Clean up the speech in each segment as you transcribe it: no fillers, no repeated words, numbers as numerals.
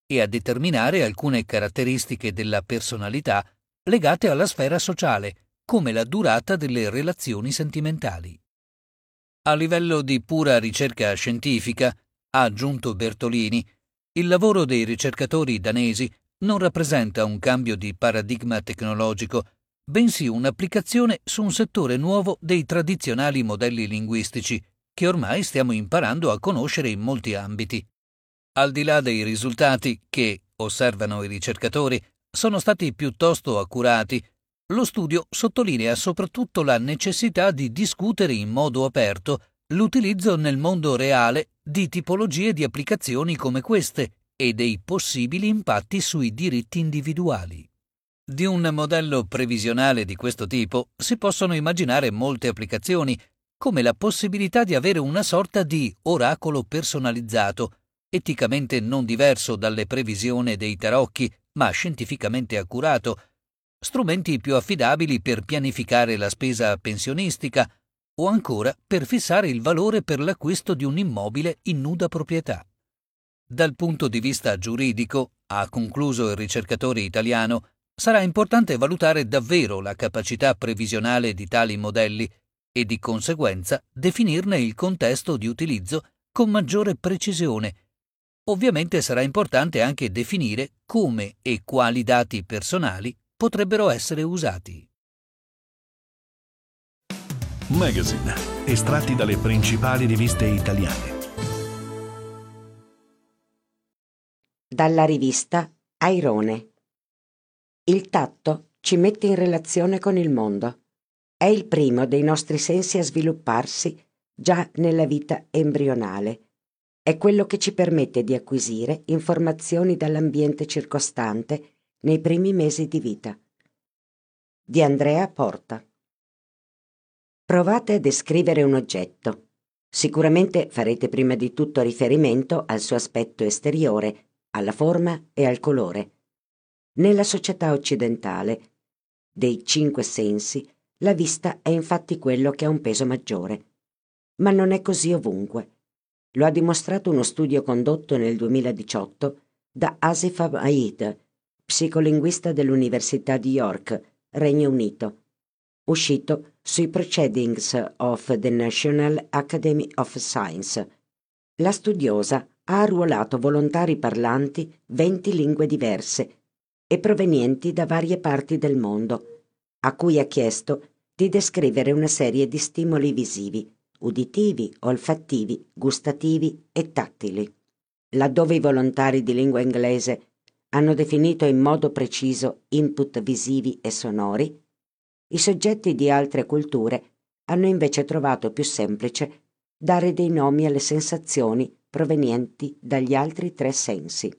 e a determinare alcune caratteristiche della personalità legate alla sfera sociale, come la durata delle relazioni sentimentali. A livello di pura ricerca scientifica, ha aggiunto Bertolini, il lavoro dei ricercatori danesi non rappresenta un cambio di paradigma tecnologico, bensì un'applicazione su un settore nuovo dei tradizionali modelli linguistici, che ormai stiamo imparando a conoscere in molti ambiti. Al di là dei risultati che, osservano i ricercatori, sono stati piuttosto accurati, lo studio sottolinea soprattutto la necessità di discutere in modo aperto l'utilizzo nel mondo reale di tipologie di applicazioni come queste e dei possibili impatti sui diritti individuali. Di un modello previsionale di questo tipo si possono immaginare molte applicazioni, come la possibilità di avere una sorta di oracolo personalizzato, eticamente non diverso dalle previsioni dei tarocchi, ma scientificamente accurato, strumenti più affidabili per pianificare la spesa pensionistica o ancora per fissare il valore per l'acquisto di un immobile in nuda proprietà. Dal punto di vista giuridico, ha concluso il ricercatore italiano, sarà importante valutare davvero la capacità previsionale di tali modelli e di conseguenza definirne il contesto di utilizzo con maggiore precisione. Ovviamente sarà importante anche definire come e quali dati personali potrebbero essere usati. Magazine, estratti dalle principali riviste italiane. Dalla rivista Airone. Il tatto ci mette in relazione con il mondo. È il primo dei nostri sensi a svilupparsi già nella vita embrionale. È quello che ci permette di acquisire informazioni dall'ambiente circostante nei primi mesi di vita. Di Andrea Porta. Provate a descrivere un oggetto. Sicuramente farete prima di tutto riferimento al suo aspetto esteriore, alla forma e al colore. Nella società occidentale, dei 5 sensi, la vista è infatti quello che ha un peso maggiore. Ma non è così ovunque. Lo ha dimostrato uno studio condotto nel 2018 da Asif Aid, psicolinguista dell'Università di York, Regno Unito, uscito sui Proceedings of the National Academy of Science. La studiosa ha arruolato volontari parlanti 20 lingue diverse e provenienti da varie parti del mondo, a cui ha chiesto di descrivere una serie di stimoli visivi, uditivi, olfattivi, gustativi e tattili. Laddove i volontari di lingua inglese hanno definito in modo preciso input visivi e sonori, i soggetti di altre culture hanno invece trovato più semplice dare dei nomi alle sensazioni provenienti dagli altri 3 sensi.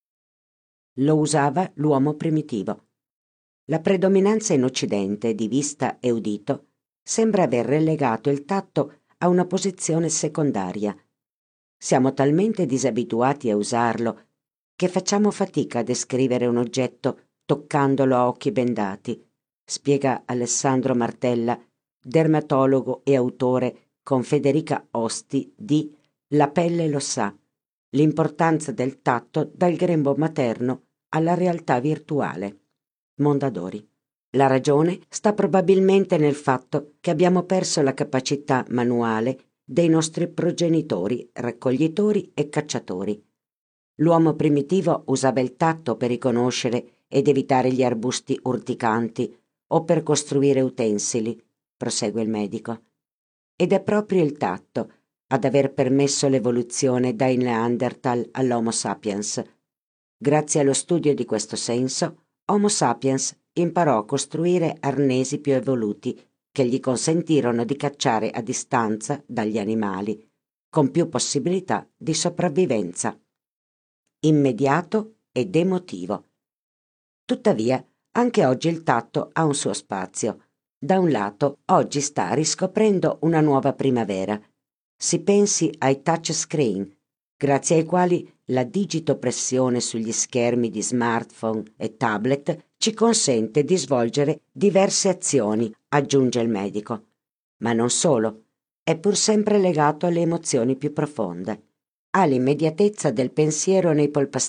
Lo usava l'uomo primitivo. La predominanza in Occidente di vista e udito sembra aver relegato il tatto a una posizione secondaria. Siamo talmente disabituati a usarlo che facciamo fatica a descrivere un oggetto toccandolo a occhi bendati, spiega Alessandro Martella, dermatologo e autore con Federica Osti di La pelle lo sa, l'importanza del tatto dal grembo materno alla realtà virtuale. Mondadori. La ragione sta probabilmente nel fatto che abbiamo perso la capacità manuale dei nostri progenitori, raccoglitori e cacciatori. L'uomo primitivo usava il tatto per riconoscere ed evitare gli arbusti urticanti o per costruire utensili, prosegue il medico. Ed è proprio il tatto ad aver permesso l'evoluzione dai Neanderthal all'Homo sapiens. Grazie allo studio di questo senso, Homo sapiens imparò a costruire arnesi più evoluti che gli consentirono di cacciare a distanza dagli animali, con più possibilità di sopravvivenza. Immediato ed emotivo. Tuttavia, anche oggi il tatto ha un suo spazio. Da un lato, oggi sta riscoprendo una nuova primavera. Si pensi ai touchscreen, grazie ai quali la digitopressione sugli schermi di smartphone e tablet ci consente di svolgere diverse azioni, aggiunge il medico. Ma non solo, è pur sempre legato alle emozioni più profonde. Ha l'immediatezza del pensiero nei polpastrelli